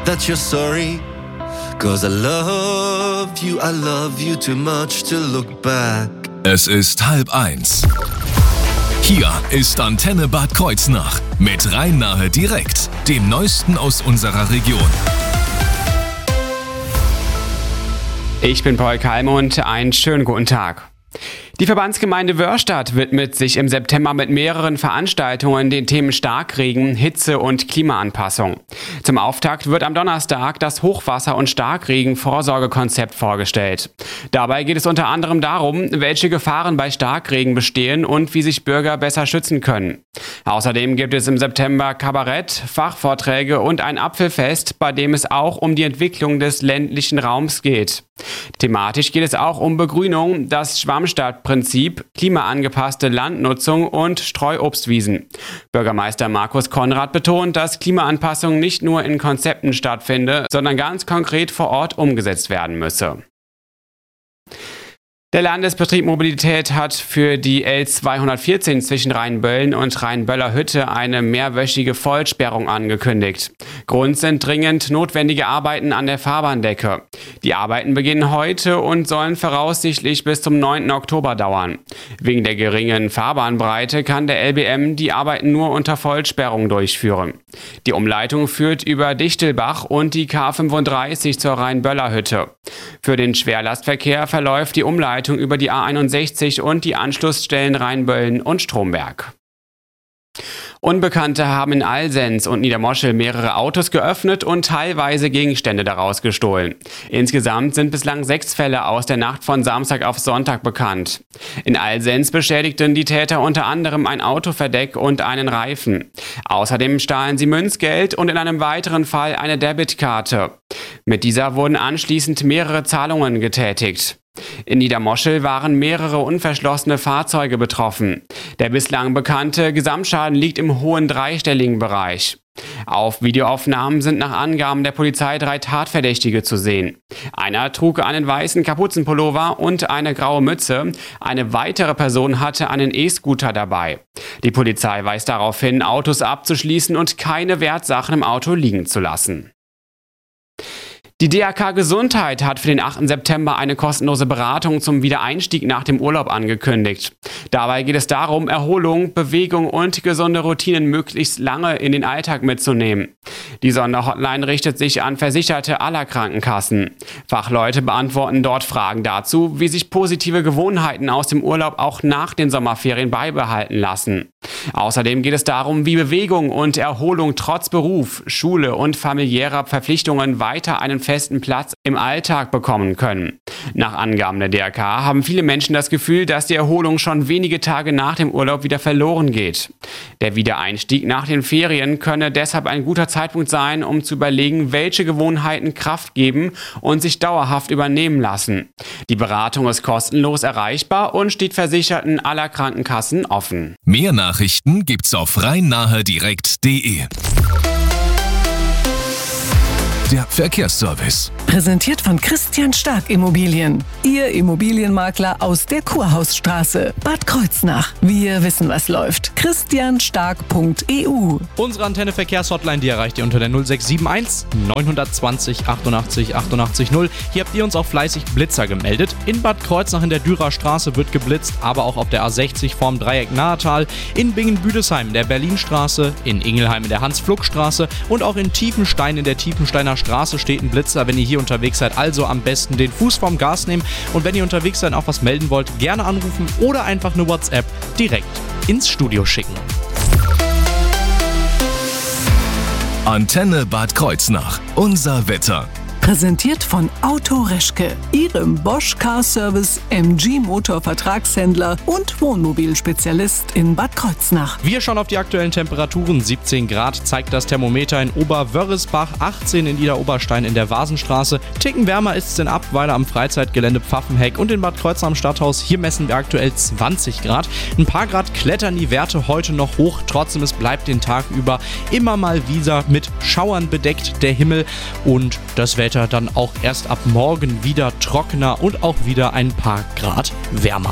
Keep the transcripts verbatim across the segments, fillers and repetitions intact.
that you're sorry. Cause I love you, I love you too much to look back. Es ist halb eins. Hier ist Antenne Bad Kreuznach mit Rhein-Nahe direkt, dem Neuesten aus unserer Region. Ich bin Paul Kalmund, einen schönen guten Tag. Die Verbandsgemeinde Wörrstadt widmet sich im September mit mehreren Veranstaltungen den Themen Starkregen, Hitze und Klimaanpassung. Zum Auftakt wird am Donnerstag das Hochwasser- und Starkregen-Vorsorgekonzept vorgestellt. Dabei geht es unter anderem darum, welche Gefahren bei Starkregen bestehen und wie sich Bürger besser schützen können. Außerdem gibt es im September Kabarett, Fachvorträge und ein Apfelfest, bei dem es auch um die Entwicklung des ländlichen Raums geht. Thematisch geht es auch um Begrünung, das Schwammstadtprinzip, klimaangepasste Landnutzung und Streuobstwiesen. Bürgermeister Markus Konrad betont, dass Klimaanpassung nicht nur in Konzepten stattfinde, sondern ganz konkret vor Ort umgesetzt werden müsse. Der Landesbetrieb Mobilität hat für die L zweihundertvierzehn zwischen Rheinböllen und Rheinböller-Hütte eine mehrwöchige Vollsperrung angekündigt. Grund sind dringend notwendige Arbeiten an der Fahrbahndecke. Die Arbeiten beginnen heute und sollen voraussichtlich bis zum neunten Oktober dauern. Wegen der geringen Fahrbahnbreite kann der L B M die Arbeiten nur unter Vollsperrung durchführen. Die Umleitung führt über Dichtelbach und die K fünfunddreißig zur Rheinböller-Hütte. Für den Schwerlastverkehr verläuft die Umleitung über die A einundsechzig und die Anschlussstellen Rheinböllen und Stromberg. Unbekannte haben in Alsenz und Niedermoschel mehrere Autos geöffnet und teilweise Gegenstände daraus gestohlen. Insgesamt sind bislang sechs Fälle aus der Nacht von Samstag auf Sonntag bekannt. In Alsenz beschädigten die Täter unter anderem ein Autoverdeck und einen Reifen. Außerdem stahlen sie Münzgeld und in einem weiteren Fall eine Debitkarte. Mit dieser wurden anschließend mehrere Zahlungen getätigt. In Niedermoschel waren mehrere unverschlossene Fahrzeuge betroffen. Der bislang bekannte Gesamtschaden liegt im hohen dreistelligen Bereich. Auf Videoaufnahmen sind nach Angaben der Polizei drei Tatverdächtige zu sehen. Einer trug einen weißen Kapuzenpullover und eine graue Mütze. Eine weitere Person hatte einen E-Scooter dabei. Die Polizei weist darauf hin, Autos abzuschließen und keine Wertsachen im Auto liegen zu lassen. Die D R K Gesundheit hat für den achten September eine kostenlose Beratung zum Wiedereinstieg nach dem Urlaub angekündigt. Dabei geht es darum, Erholung, Bewegung und gesunde Routinen möglichst lange in den Alltag mitzunehmen. Die Sonderhotline richtet sich an Versicherte aller Krankenkassen. Fachleute beantworten dort Fragen dazu, wie sich positive Gewohnheiten aus dem Urlaub auch nach den Sommerferien beibehalten lassen. Außerdem geht es darum, wie Bewegung und Erholung trotz Beruf, Schule und familiärer Verpflichtungen weiter einen festen Platz im Alltag bekommen können. Nach Angaben der D R K haben viele Menschen das Gefühl, dass die Erholung schon wenige Tage nach dem Urlaub wieder verloren geht. Der Wiedereinstieg nach den Ferien könne deshalb ein guter Zeitpunkt sein, um zu überlegen, welche Gewohnheiten Kraft geben und sich dauerhaft übernehmen lassen. Die Beratung ist kostenlos erreichbar und steht Versicherten aller Krankenkassen offen. Mehr Nachrichten gibt's auf rhein-nahe direkt punkt de. Der Verkehrsservice. Präsentiert von Christian Stark Immobilien. Ihr Immobilienmakler aus der Kurhausstraße. Bad Kreuznach. Wir wissen, was läuft. christian stark punkt e u. Unsere Antenne Verkehrshotline, die erreicht ihr unter der null sechs sieben eins neun zwanzig achtundachtzig achtundachtzig null. Hier habt ihr uns auch fleißig Blitzer gemeldet. In Bad Kreuznach in der Dürer Straße wird geblitzt, aber auch auf der A sechzig vorm Dreieck Nahetal, in Bingen-Büdesheim in der Berlinstraße, in Ingelheim in der Hans-Pfluck-Straße und auch in Tiefenstein in der Tiefensteiner Straße steht ein Blitzer. Wenn ihr hier unterwegs seid, also am besten den Fuß vom Gas nehmen und wenn ihr unterwegs seid und auch was melden wollt, gerne anrufen oder einfach eine WhatsApp direkt ins Studio schicken. Antenne Bad Kreuznach. Unser Wetter. Präsentiert von Auto Reschke, Ihrem Bosch Car Service M G Motor Vertragshändler und Wohnmobilspezialist in Bad Kreuznach. Wir schauen auf die aktuellen Temperaturen. siebzehn Grad zeigt das Thermometer in Oberwörresbach, achtzehn in Idar-Oberstein in der Vasenstraße. Ticken wärmer ist es in Abweiler am Freizeitgelände Pfaffenheck und in Bad Kreuznach am Stadthaus. Hier messen wir aktuell zwanzig Grad. Ein paar Grad klettern die Werte heute noch hoch. Trotzdem, es bleibt den Tag über immer mal wieder mit Schauern bedeckt, der Himmel, und das Wetter dann auch erst ab morgen wieder trockener und auch wieder ein paar Grad wärmer.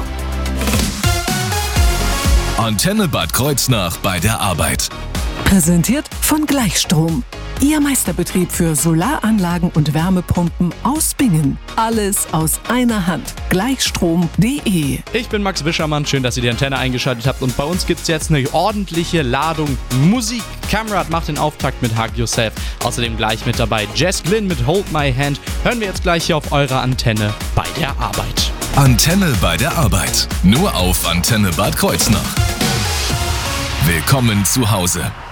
Antenne Bad Kreuznach bei der Arbeit. Präsentiert von Gleichstrom. Ihr Meisterbetrieb für Solaranlagen und Wärmepumpen aus Bingen. Alles aus einer Hand. Gleichstrom punkt de. Ich bin Max Wischermann, schön, dass ihr die Antenne eingeschaltet habt und bei uns gibt es jetzt eine ordentliche Ladung Musik. Cameron macht den Auftakt mit Hug Yourself. Außerdem gleich mit dabei Jess Glynn mit Hold My Hand. Hören wir jetzt gleich hier auf eurer Antenne bei der Arbeit. Antenne bei der Arbeit. Nur auf Antenne Bad Kreuznach. Willkommen zu Hause.